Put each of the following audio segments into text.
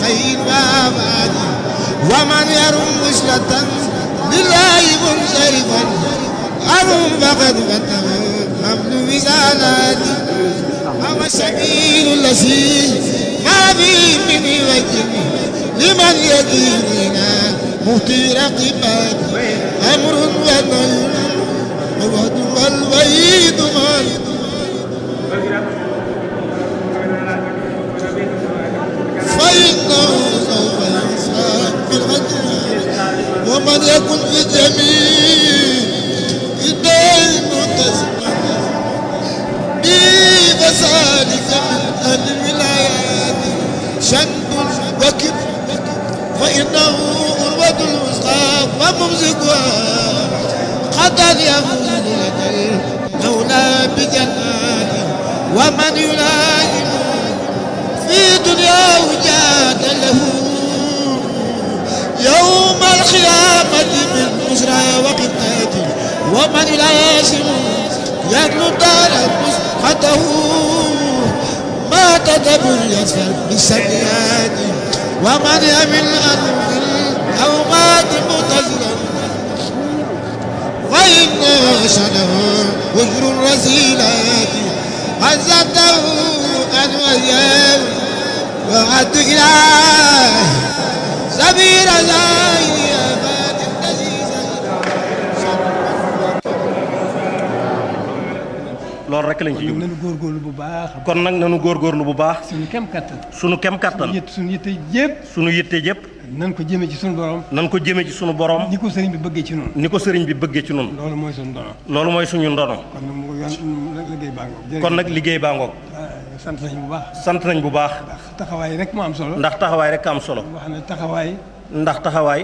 خير وآبادي ومن يرم وصلة لله منصرفا أرم فقد فتح حمل وزالاتي هو السبيل الذي ما فيه من وجه لمن يديننا مهتي رقبات أمر ونهي ووعد والوعيد فإنه سوف يحساب بالغدر ومن يكن في جميع الدين متسما به فذلك من أهل الولايات شنب وكب فإنه أروة الوثقى وممسكها قد يفوز لدى المولى بجنات ومن يلائم في دنياه جاد له يوم القيامة من بشرى وقتاته ومن يلازم يدلو دار مسحته ما تدبر يسفر بالسيئات ومن يمل أو مات متزلا وإن شنه وجر الرسيلات عزته أن وياه وعد إله سبيل زاهي أباد loolu rek lañ ci jub nañu góorgóorlu bu baax. kon nag nañu góorgóorlu bu baax. suñu kem kattan. suñu kem kattan. suñu yitte yëpp. suñu yitte yëpp. nan ko jëmee ci suñu borom. nan ko jëmee ci suñu borom. ni ko sëriñ bi bëggee ci noonu. ni ko sëriñ bi bëggee ci noonu. loolu mooy suñu ndono. loolu mooy suñu ndono. kon nag mu liggéey baa ngoog. kon nag liggéey baa ngoog. sant nañ bu baax. sant nañ bu baax. ndax taxawaay rek moo am solo. ndax taxawaay rek am solo. wax ne taxawaay. ndax taxawaay.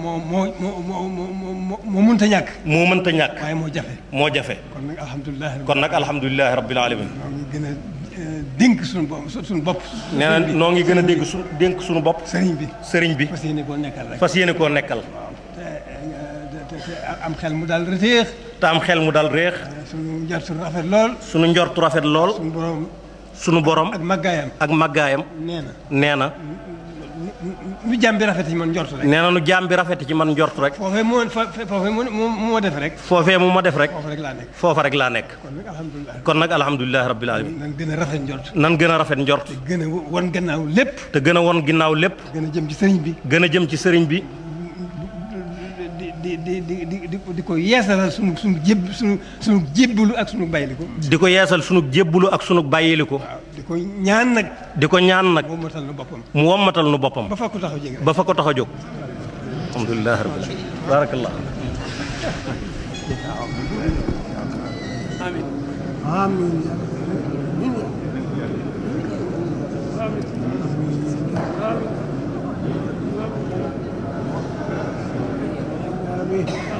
moo mënta ñàkk. moo mënta ñàkk. waaye moo jafe. moo jafe. kon nag alhamdulilah rabbil alamin. noo ngi gën a dénk suñu bopp. nee na noo ngi gën a dénk suñu bopp. sëriñ bi. fas yéene koo nekkal rek. fas yéene koo nekkal. te am xel mu daal réex. te am xel mu daal réex. suñu njortu rafet lool. suñu njortu rafet lool. suñu borom. ak màggaayam. ak màggaayam. nee na. nu jaam bi rafet ci man njort rek. nee na nu jaam bi rafet ci man njort rek. foofee mu ma def rek. foofee mu ma def rek. foofa rek laa nekk. foofa rek laa nekk. kon nag alhamdulilah rabbil alamin. nan gën a rafet njort. nan gën a rafet njort. te gën a won gannaaw lépp. te gën a won ginnaaw lépp. gën a jëm ci sëriñ bi. gën a jëm ci sëriñ bi. di ko yeesalal sunu jébbalu ak sunu bàyyiliku. di ko yeesal sunu jébbalu ak sunu bàyyiliku. di ko ñaan nag. di ko ñaan nag. mu wommatal nu boppam. mu wommatal nu boppam. ba fa ko tax a jóg. ba fa ko tax a jóg. alhamdulilah rabbil alamin. barakallah. amiin. amiin. amiin.